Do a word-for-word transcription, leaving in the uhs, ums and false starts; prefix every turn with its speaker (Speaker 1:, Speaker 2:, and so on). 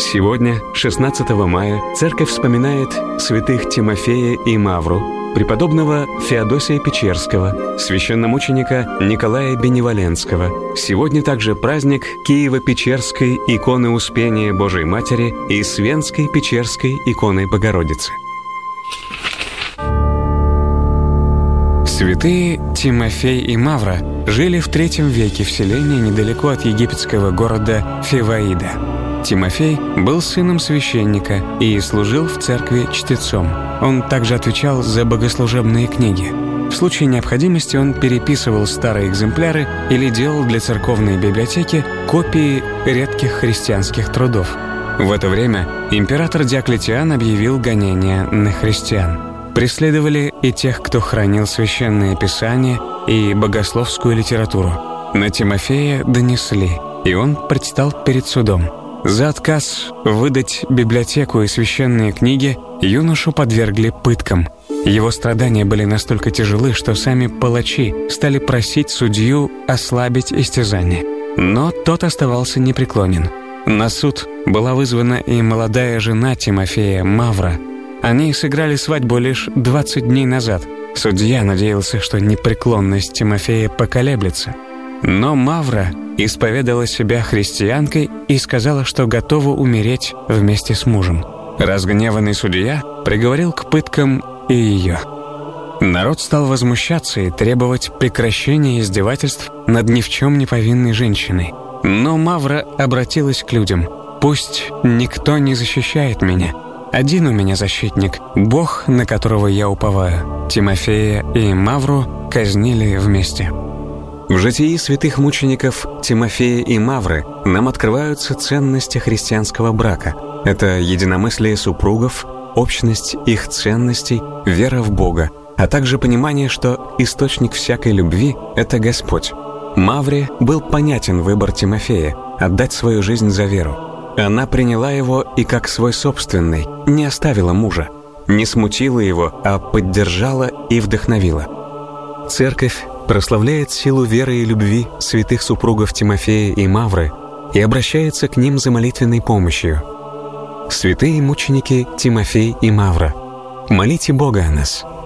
Speaker 1: Сегодня, шестнадцатого мая, Церковь вспоминает святых Тимофея и Мавру, преподобного Феодосия Печерского, священномученика Николая Беневоленского. Сегодня также праздник Киево-Печерской иконы Успения Божией Матери и Свенской Печерской иконы Богородицы. Святые Тимофей и Мавра жили в третьем веке в селении недалеко от египетского города Фиваида. Тимофей был сыном священника и служил в церкви чтецом. Он также отвечал за богослужебные книги. В случае необходимости он переписывал старые экземпляры или делал для церковной библиотеки копии редких христианских трудов. В это время император Диоклетиан объявил гонения на христиан. Преследовали и тех, кто хранил священное писание и богословскую литературу. На Тимофея донесли, и он предстал перед судом. За отказ выдать библиотеку и священные книги юношу подвергли пыткам. Его страдания были настолько тяжелы, что сами палачи стали просить судью ослабить истязание. Но тот оставался непреклонен. На суд была вызвана и молодая жена Тимофея, Мавра. Они сыграли свадьбу лишь двадцать дней назад. Судья надеялся, что непреклонность Тимофея поколеблется. Но Мавра исповедала себя христианкой и сказала, что готова умереть вместе с мужем. Разгневанный судья приговорил к пыткам и ее. Народ стал возмущаться и требовать прекращения издевательств над ни в чем не повинной женщиной. Но Мавра обратилась к людям: «Пусть никто не защищает меня. Один у меня защитник, Бог, на которого я уповаю». Тимофея и Мавру казнили вместе. В житии святых мучеников Тимофея и Мавры нам открываются ценности христианского брака. Это единомыслие супругов, общность их ценностей, вера в Бога, а также понимание, что источник всякой любви — это Господь. Мавре был понятен выбор Тимофея — отдать свою жизнь за веру. Она приняла его и как свой собственный, не оставила мужа, не смутила его, а поддержала и вдохновила. Церковь прославляет силу веры и любви святых супругов Тимофея и Мавры и обращается к ним за молитвенной помощью. Святые мученики Тимофей и Мавра, молите Бога о нас.